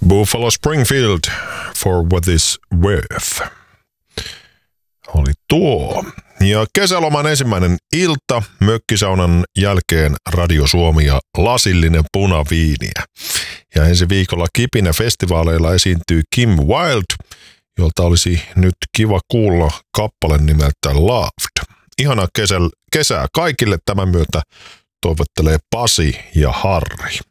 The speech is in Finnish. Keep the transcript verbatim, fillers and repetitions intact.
Buffalo Springfield, For What Is Worth. Oli tuo. Ja kesäloman ensimmäinen ilta, mökkisaunan jälkeen Radio Suomi ja lasillinen punaviiniä. Ja ensi viikolla Kipinä-festivaaleilla esiintyy Kim Wilde, jolta olisi nyt kiva kuulla kappale nimeltä Loved. Ihanaa kesä, kesää kaikille, tämän myötä toivottelee Pasi ja Harri.